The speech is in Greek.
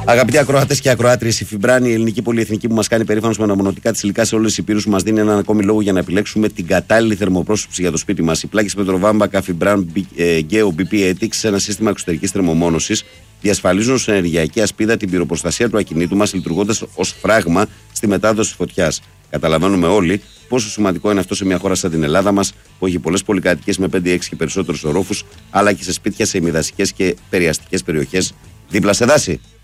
Αγαπητοί ακροατές και ακροάτριες, η Φιμπράνη, η ελληνική πολυεθνική που μας κάνει περήφανος με αναμονωτικά της υλικά σε όλες τις υπήρους, μας δίνει έναν ακόμη λόγο για να επιλέξουμε την κατάλληλη θερμοπρόσωψη για το σπίτι μας. Οι πλάκες Πετροβάμβακα Φιμπράν Geo BP Ethics, ένα σύστημα εξωτερικής θερμομόνωσης, διασφαλίζουν ως ενεργειακή ασπίδα την πυροπροστασία του ακινήτου μας, λειτουργώντας ως φράγμα στη μετάδοση φωτιάς. Καταλαβαίνουμε όλοι πόσο σημαντικό είναι αυτό σε μια χώρα σαν την Ελλάδα μας, που έχει πολλές πολυκατοικίες με 5-6 και περισσότερους ορόφους, αλλά και σε σπίτια σε ημιδασικές και περιαστικές περιοχές δίπλα σε δάση.